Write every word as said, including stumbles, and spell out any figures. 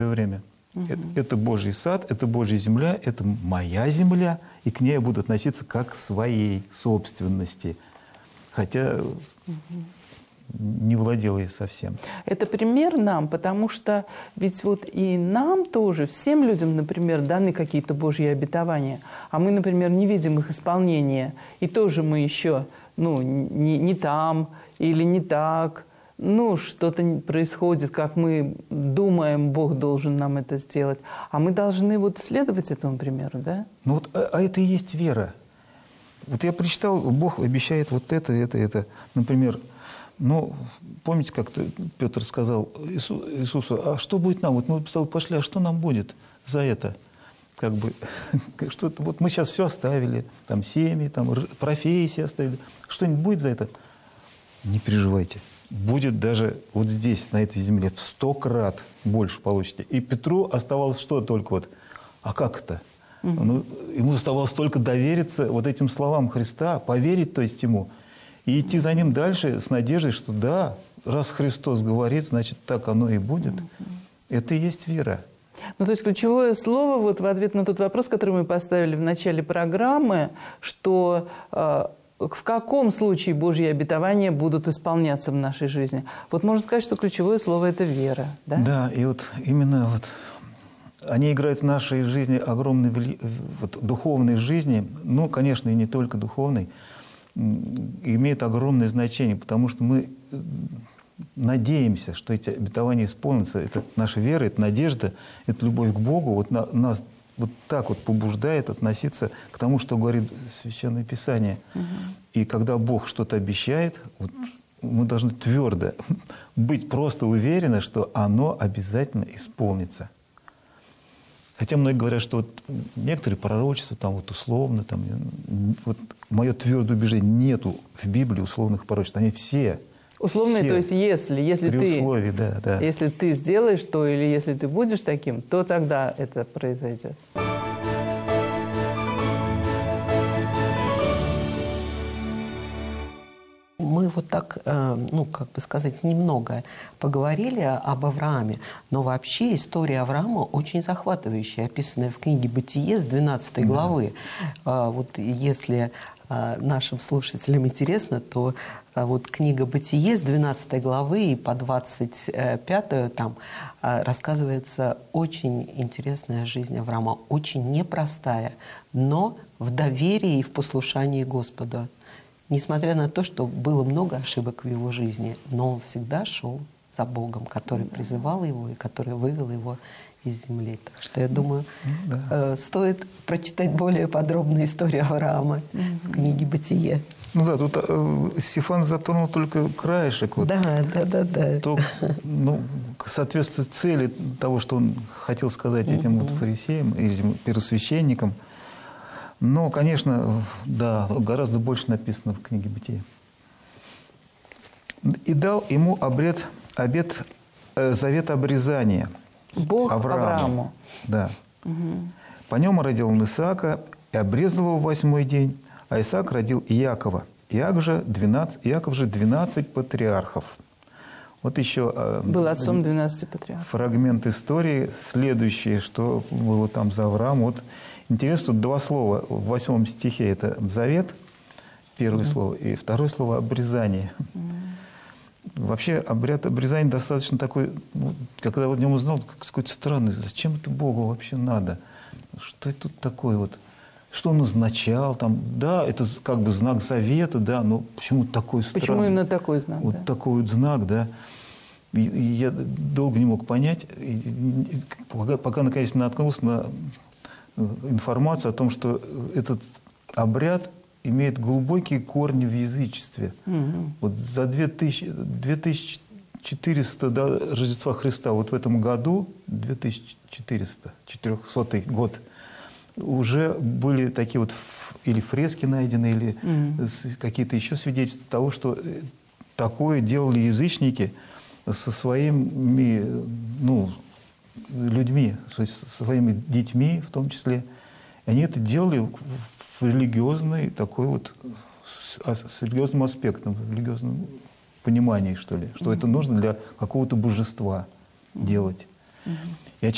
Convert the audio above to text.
время. Угу. Это, это Божий сад, это Божья земля, это моя земля, и к ней я буду относиться как к своей собственности. Хотя угу. не владел ей совсем. Это пример нам, потому что ведь вот и нам тоже, всем людям, например, даны какие-то Божьи обетования, а мы, например, не видим их исполнения, и тоже мы еще ну, не, не там или не так, ну, что-то происходит, как мы думаем, Бог должен нам это сделать. А мы должны вот следовать этому примеру, да? Ну вот, а, а это и есть вера. Вот я прочитал, Бог обещает вот это, это, это. Например, ну, помните, как Петр сказал Иису, Иисусу, а что будет нам? Вот мы с тобой пошли, а что нам будет за это? Как бы, что вот мы сейчас все оставили, там семьи, там профессии оставили. Что-нибудь будет за это? Не переживайте. Будет даже вот здесь, на этой земле, в сто крат больше получите. И Петру оставалось что только вот, а как это? Угу. Ну, ему оставалось только довериться вот этим словам Христа, поверить, то есть ему, и идти за ним дальше с надеждой, что да, раз Христос говорит, значит, так оно и будет. Угу. Это и есть вера. Ну, то есть ключевое слово вот в ответ на тот вопрос, который мы поставили в начале программы, что э, в каком случае Божьи обетования будут исполняться в нашей жизни. Вот можно сказать, что ключевое слово – это вера. Да, да, и вот именно вот они играют в нашей жизни огромной вли... вот, духовной жизни, ну, конечно, и не только духовной, имеет огромное значение, потому что мы надеемся, что эти обетования исполнятся. Это наша вера, это надежда, это любовь к Богу. Вот на, нас вот так вот побуждает относиться к тому, что говорит Священное Писание. Угу. И когда Бог что-то обещает, вот, мы должны твердо быть просто уверены, что оно обязательно исполнится. Хотя многие говорят, что вот некоторые пророчества, там вот условно, там, вот мое твердое убеждение, нету в Библии условных пророчеств. Они все. Условные, то есть если, если, при ты, условии, да, да. если ты сделаешь то, или если ты будешь таким, то тогда это произойдет. Мы вот так, ну, как бы сказать, немного поговорили об Аврааме, но вообще история Авраама очень захватывающая, описанная в книге «Бытие» с двенадцатой главы. Да. Вот если нашим слушателям интересно, то вот книга «Бытие» с двенадцатой главы и по двадцать пятую там рассказывается очень интересная жизнь Авраама, очень непростая, но в доверии и в послушании Господу. Несмотря на то, что было много ошибок в его жизни, но он всегда шел за Богом, который призывал его и который вывел его из земли. Так что я думаю, да. э, стоит прочитать более подробную историю Авраама mm-hmm. в книге «Бытие». Ну да, тут э, Стефан затронул только краешек. Вот, да, да, да, да. То, ну, соответствует цели того, что он хотел сказать этим mm-hmm. вот фарисеям, этим первосвященникам. Но, конечно, да, гораздо больше написано в книге «Бытие». «И дал ему обред, обет, э, завет обрезания». Бог Аврааму. Аврааму. Да. Угу. По нему родил он Исаака и обрезал его в восьмой день, а Исаак родил Иакова. Иак же двенадцать, Иаков же двенадцать патриархов. Вот еще был отцом двенадцати патриархов. Фрагмент истории следующий, что было там за Авраам. Вот интересно, два слова в восьмом стихе. Это завет, первое mm-hmm. слово, и второе слово обрезание. Mm-hmm. Вообще обряд обрезания достаточно такой, ну, когда вот о нем узнал, какой-то странный. Зачем это Богу вообще надо? Что это тут такое вот? Что он означал? Там, да, это как бы знак завета, да, но почему такой странный? Почему именно такой знак? Вот да? такой вот знак, да. И, и я долго не мог понять, и, и, пока, пока наконец наткнулся на информацию о том, что этот обряд имеет глубокие корни в язычестве. Угу. Вот за две тысячи четыреста до Рождества Христа, вот в этом году, две тысячи четыреста, четырехсотый год, уже были такие вот или фрески найдены, или угу. какие-то еще свидетельства того, что такое делали язычники со своими, ну, людьми, со своими детьми в том числе. Они это делали в религиозной такой вот, с религиозным аспектом, в религиозном понимании, что ли, что mm-hmm. это нужно для какого-то божества mm-hmm. делать. Mm-hmm.